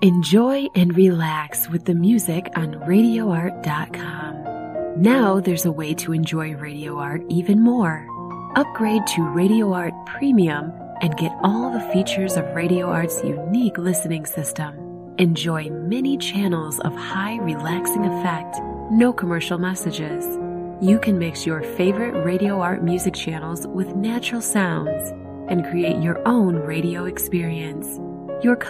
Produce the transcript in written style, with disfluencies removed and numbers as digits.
Enjoy and relax with the music on RadioArt.com. Now there's a way to enjoy Radio Art even more. Upgrade to Radio Art Premium and get all the features of Radio Art's unique listening system. Enjoy many channels of high relaxing effect, no commercial messages. You can mix your favorite Radio Art music channels with natural sounds and create your own radio experience. Your